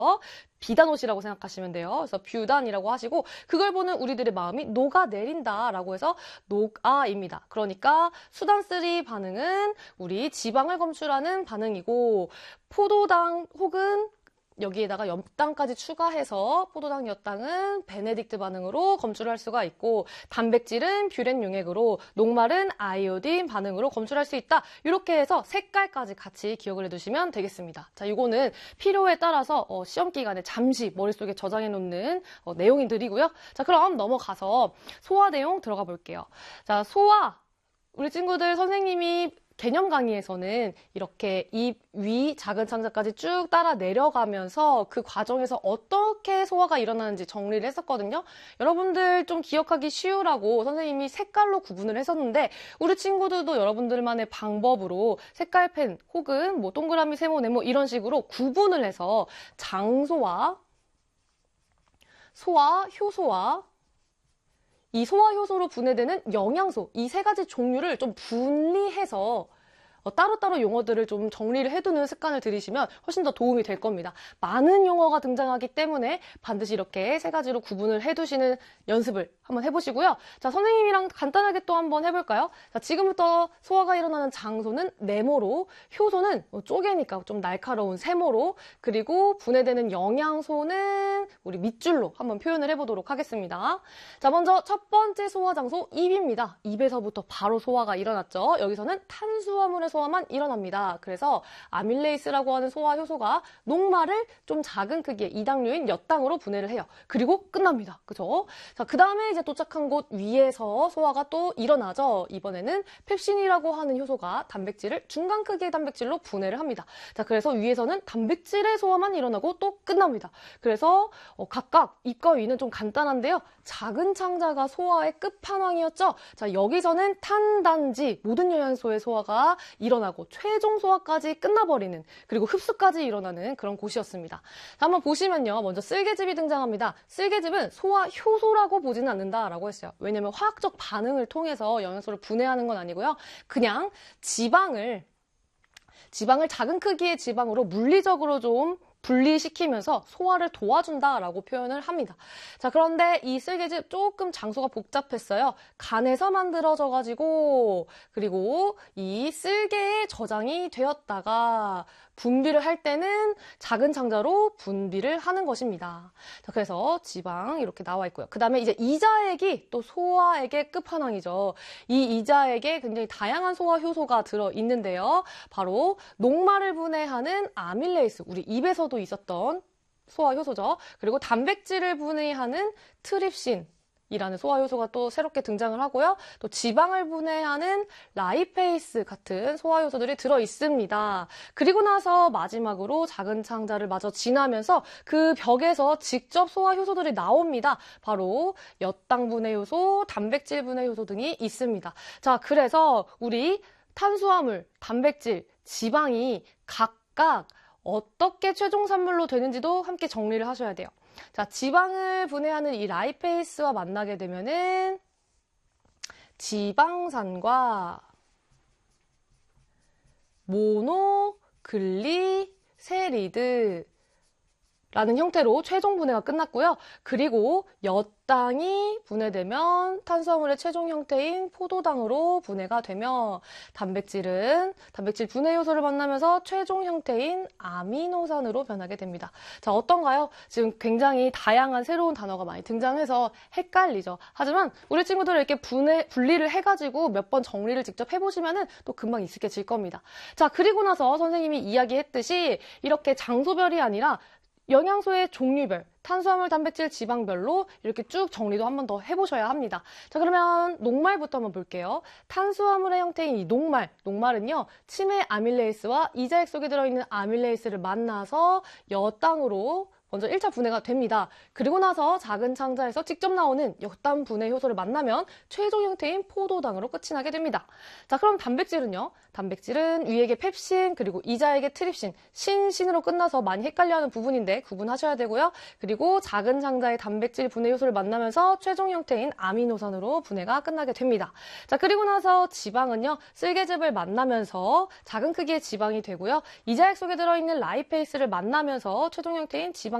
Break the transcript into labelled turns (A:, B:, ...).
A: 비단옷이라고 생각하시면 돼요. 그래서 뷰단이라고 하시고 그걸 보는 우리들의 마음이 녹아내린다라고 해서 녹아입니다. 그러니까 수단3 반응은 우리 지방을 검출하는 반응이고 포도당 혹은 여기에다가 엿당까지 추가해서 포도당, 엿당은 베네딕트 반응으로 검출할 수가 있고 단백질은 뷰렌 용액으로 녹말은 아이오딘 반응으로 검출할 수 있다. 이렇게 해서 색깔까지 같이 기억을 해두시면 되겠습니다. 자, 이거는 필요에 따라서 시험 기간에 잠시 머릿속에 저장해 놓는 내용들이고요. 자, 그럼 넘어가서 소화 내용 들어가 볼게요. 자, 소화. 우리 친구들 선생님이 개념 강의에서는 이렇게 입 위 작은 창자까지 쭉 따라 내려가면서 그 과정에서 어떻게 소화가 일어나는지 정리를 했었거든요. 여러분들 좀 기억하기 쉬우라고 선생님이 색깔로 구분을 했었는데 우리 친구들도 여러분들만의 방법으로 색깔펜 혹은 뭐 동그라미, 세모, 네모 이런 식으로 구분을 해서 장소와 소화, 효소와 이 소화 효소로 분해되는 영양소, 이 세 가지 종류를 좀 분리해서 따로따로 용어들을 좀 정리를 해두는 습관을 들이시면 훨씬 더 도움이 될 겁니다. 많은 용어가 등장하기 때문에 반드시 이렇게 세 가지로 구분을 해두시는 연습을 한번 해보시고요. 자, 선생님이랑 간단하게 또 한번 해볼까요? 자, 지금부터 소화가 일어나는 장소는 네모로, 효소는 쪼개니까 좀 날카로운 세모로, 그리고 분해되는 영양소는 우리 밑줄로 한번 표현을 해보도록 하겠습니다. 자, 먼저 첫 번째 소화 장소 입입니다. 입에서부터 바로 소화가 일어났죠. 여기서는 탄수화물의 소화만 일어납니다. 그래서 아밀레이스라고 하는 소화 효소가 녹말을 좀 작은 크기의 이당류인 엿당으로 분해를 해요. 그리고 끝납니다. 그죠? 자, 그 다음에 이제 도착한 곳 위에서 소화가 또 일어나죠. 이번에는 펩신이라고 하는 효소가 단백질을 중간 크기의 단백질로 분해를 합니다. 자, 그래서 위에서는 단백질의 소화만 일어나고 또 끝납니다. 그래서 각각 입과 위는 좀 간단한데요. 작은 창자가 소화의 끝판왕이었죠. 자, 여기서는 탄단지, 모든 영양소의 소화가 일어나고 최종 소화까지 끝나버리는, 그리고 흡수까지 일어나는 그런 곳이었습니다. 자, 한번 보시면요. 먼저 쓸개즙이 등장합니다. 쓸개즙은 소화 효소라고 보지는 않는다라고 했어요. 왜냐면 화학적 반응을 통해서 영양소를 분해하는 건 아니고요. 그냥 지방을 작은 크기의 지방으로 물리적으로 좀 분리시키면서 소화를 도와준다라고 표현을 합니다. 자, 그런데 이 쓸개즙 조금 장소가 복잡했어요. 간에서 만들어져가지고 그리고 이 쓸개에 저장이 되었다가 분비를 할 때는 작은 창자로 분비를 하는 것입니다. 자, 그래서 지방 이렇게 나와 있고요. 그 다음에 이제 이자액이 또 소화액의 끝판왕이죠. 이 이자액에 굉장히 다양한 소화 효소가 들어있는데요. 바로 녹말을 분해하는 아밀레이스, 우리 입에서도 있었던 소화 효소죠. 그리고 단백질을 분해하는 트립신, 이라는 소화 효소가 또 새롭게 등장을 하고요. 또 지방을 분해하는 라이페이스 같은 소화 효소들이 들어 있습니다. 그리고 나서 마지막으로 작은 창자를 마저 지나면서 그 벽에서 직접 소화 효소들이 나옵니다. 바로 엿당 분해 효소, 단백질 분해 효소 등이 있습니다. 자, 그래서 우리 탄수화물, 단백질, 지방이 각각 어떻게 최종 산물로 되는지도 함께 정리를 하셔야 돼요. 자, 지방을 분해하는 이 라이페이스와 만나게 되면은 지방산과 모노글리세리드 라는 형태로 최종 분해가 끝났고요. 그리고 엿당이 분해되면 탄수화물의 최종 형태인 포도당으로 분해가 되며 단백질 분해 요소를 만나면서 최종 형태인 아미노산으로 변하게 됩니다. 자, 어떤가요? 지금 굉장히 다양한 새로운 단어가 많이 등장해서 헷갈리죠. 하지만 우리 친구들 이렇게 분리를 해가지고 몇 번 정리를 직접 해보시면은 또 금방 익숙해질 겁니다. 자, 그리고 나서 선생님이 이야기했듯이 이렇게 장소별이 아니라 영양소의 종류별, 탄수화물, 단백질, 지방별로 이렇게 쭉 정리도 한 번 더 해보셔야 합니다. 자, 그러면 녹말부터 한번 볼게요. 탄수화물의 형태인 이 녹말은요, 치매 아밀레이스와 이자액 속에 들어있는 아밀레이스를 만나서 엿당으로 먼저 1차 분해가 됩니다. 그리고 나서 작은 창자에서 직접 나오는 역단 분해 효소를 만나면 최종 형태인 포도당으로 끝이 나게 됩니다. 자, 그럼 단백질은요? 단백질은 위액의 펩신, 그리고 이자액의 트립신, 신으로 끝나서 많이 헷갈려하는 부분인데 구분하셔야 되고요. 그리고 작은 창자의 단백질 분해 효소를 만나면서 최종 형태인 아미노산으로 분해가 끝나게 됩니다. 자, 그리고 나서 지방은요, 쓸개즙을 만나면서 작은 크기의 지방이 되고요. 이자액 속에 들어있는 라이페이스를 만나면서 최종 형태인 지방